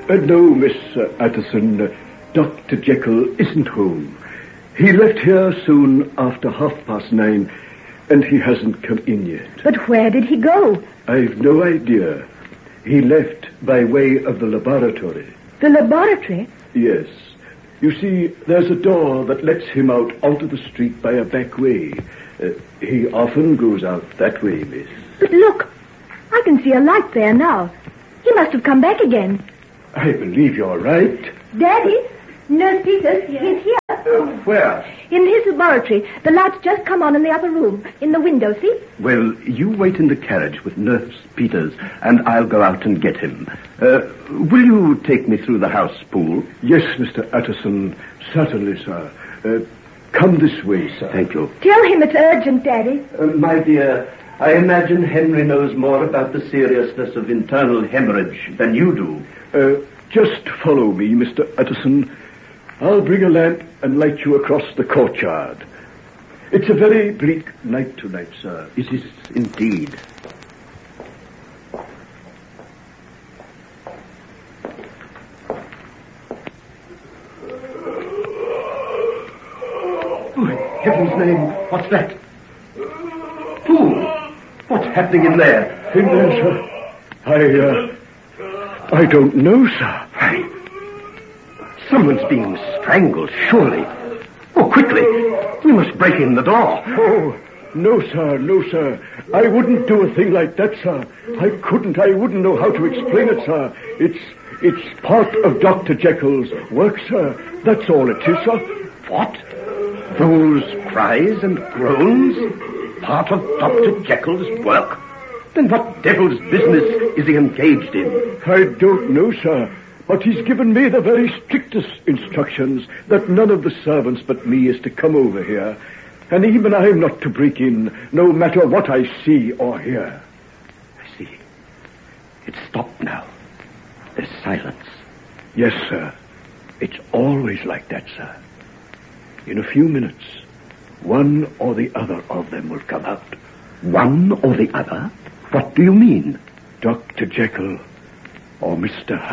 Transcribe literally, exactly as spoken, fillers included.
Uh, no, Miss uh, Utterson. Uh, Doctor Jekyll isn't home. He left here soon after half past nine, and he hasn't come in yet. But where did he go? I've no idea. He left by way of the laboratory. The laboratory? Yes. You see, there's a door that lets him out onto the street by a back way. Uh, he often goes out that way, miss. But look, I can see a light there now. He must have come back again. I believe you're right. Daddy, Nurse Peters, he's here. Uh, where? In his laboratory. The light's just come on in the other room, in the window, see? Well, you wait in the carriage with Nurse Peters, and I'll go out and get him. Uh, will you take me through the house, Poole? Yes, Mister Utterson. Certainly, sir. Uh, come this way, sir. Thank you. Tell him it's urgent, Daddy. Uh, my dear, I imagine Henry knows more about the seriousness of internal hemorrhage than you do. Uh, just follow me, Mister Utterson. I'll bring a lamp and light you across the courtyard. It's a very bleak night tonight, sir. It is indeed. Oh, in heaven's name, what's that? Poole, what's happening in there? In there, sir? I, uh, I don't know, sir. I... Someone's being strangled, surely. Oh, quickly. We must break in the door. Oh, no, sir, no, sir. I wouldn't do a thing like that, sir. I couldn't. I wouldn't know how to explain it, sir. It's, it's part of Doctor Jekyll's work, sir. That's all it is, sir. What? Those cries and groans? Part of Doctor Jekyll's work? Then what devil's business is he engaged in? I don't know, sir. But he's given me the very strictest instructions that none of the servants but me is to come over here. And even I'm not to break in, no matter what I see or hear. I see. It's stopped now. There's silence. Yes, sir. It's always like that, sir. In a few minutes, one or the other of them will come out. One or the other? What do you mean? Doctor Jekyll or Mister